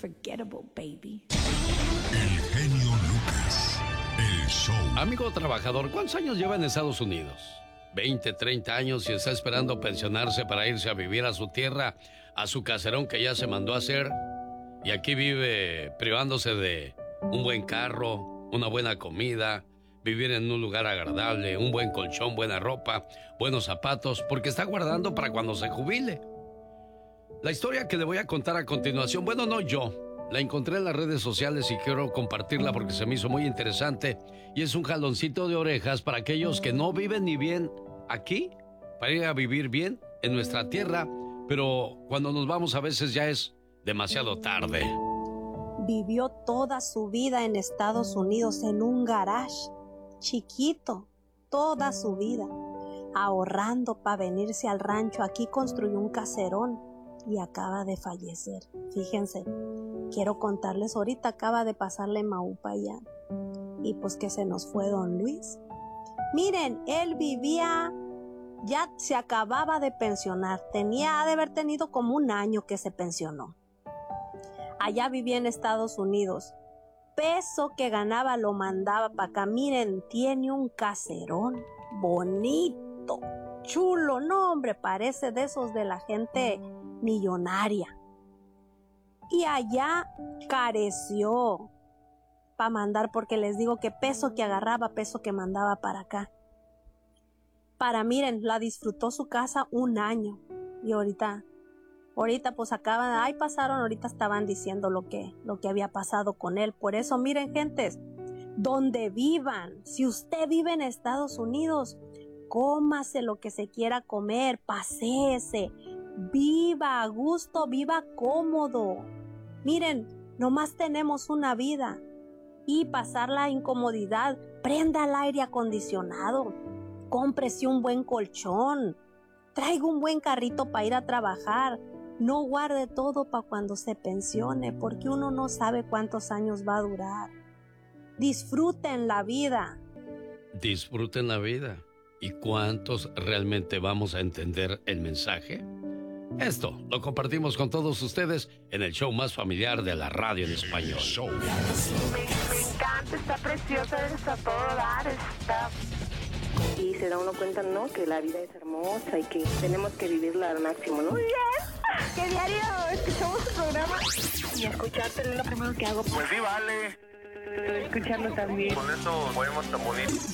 unforgettable, baby. El genio Lucas, el show. Amigo trabajador, ¿cuántos años lleva en Estados Unidos? 20, 30 años y está esperando pensionarse para irse a vivir a su tierra, a su caserón que ya se mandó a hacer. Y aquí vive privándose de un buen carro, una buena comida, vivir en un lugar agradable, un buen colchón, buena ropa, buenos zapatos, porque está guardando para cuando se jubile. La historia que le voy a contar a continuación, bueno, no yo, la encontré en las redes sociales y quiero compartirla porque se me hizo muy interesante y es un jaloncito de orejas para aquellos que no viven ni bien aquí, para ir a vivir bien en nuestra tierra, pero cuando nos vamos a veces ya es demasiado tarde. Vivió toda su vida en Estados Unidos en un garage chiquito, toda su vida, ahorrando para venirse al rancho. Aquí construyó un caserón y acaba de fallecer. Fíjense, quiero contarles, ahorita acaba de pasarle Maupa allá y pues que se nos fue don Luis. Miren, él vivía, ya se acababa de pensionar, ha de haber tenido como un año que se pensionó. Allá vivía en Estados Unidos. Peso que ganaba lo mandaba para acá. Miren, tiene un caserón bonito, chulo, no hombre, parece de esos de la gente millonaria. Y allá careció para mandar, porque les digo que peso que agarraba, peso que mandaba para acá. Miren, la disfrutó su casa un año y ahorita pues pasaron, ahorita estaban diciendo lo que había pasado con él. Por eso, miren, gentes, donde vivan, si usted vive en Estados Unidos, cómase lo que se quiera comer, paséese, viva a gusto, viva cómodo. Miren, nomás tenemos una vida y pasar la incomodidad, prenda el aire acondicionado, cómprese un buen colchón, traiga un buen carrito para ir a trabajar. No guarde todo para cuando se pensione, porque uno no sabe cuántos años va a durar. Disfruten la vida. Disfruten la vida. ¿Y cuántos realmente vamos a entender el mensaje? Esto lo compartimos con todos ustedes en el show más familiar de la radio en español. Me encanta, está preciosa, está todo dar, está... Y se da uno cuenta, ¿no?, que la vida es hermosa y que tenemos que vivirla al máximo, ¿no? Muy bien, que diario escuchamos tu programa Y escucharte es lo primero que hago. Pues sí, vale. Escucharlo también. Con eso podemos tan bonito.